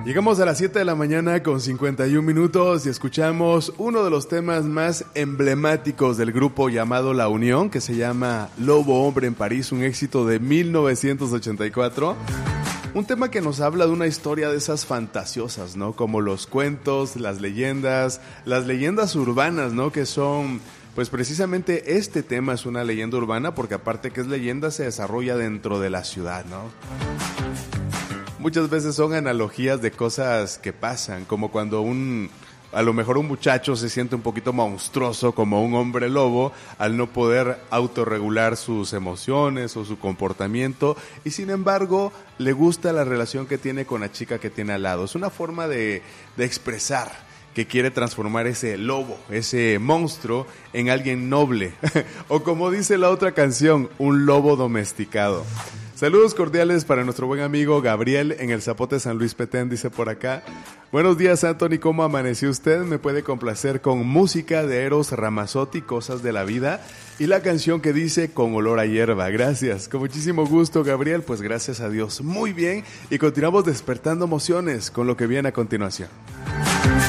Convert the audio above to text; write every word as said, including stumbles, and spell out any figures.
Llegamos a las siete de la mañana con cincuenta y un minutos y escuchamos uno de los temas más emblemáticos del grupo llamado La Unión, que se llama Lobo Hombre en París, un éxito de mil novecientos ochenta y cuatro. Un tema que nos habla de una historia de esas fantasiosas, ¿no? Como los cuentos, las leyendas, las leyendas urbanas, ¿no? Que son, pues precisamente este tema es una leyenda urbana porque aparte que es leyenda se desarrolla dentro de la ciudad, ¿no? Muchas veces son analogías de cosas que pasan, como cuando un, a lo mejor un muchacho se siente un poquito monstruoso como un hombre lobo al no poder autorregular sus emociones o su comportamiento y sin embargo le gusta la relación que tiene con la chica que tiene al lado. Es una forma de, de expresar que quiere transformar ese lobo, ese monstruo en alguien noble o como dice la otra canción, un lobo domesticado. Saludos cordiales para nuestro buen amigo Gabriel en el Zapote San Luis Petén, dice por acá. Buenos días, Anthony, ¿cómo amaneció usted? Me puede complacer con música de Eros Ramazzotti, Cosas de la Vida, y la canción que dice Con olor a hierba. Gracias, con muchísimo gusto, Gabriel, pues gracias a Dios. Muy bien, y continuamos despertando emociones con lo que viene a continuación.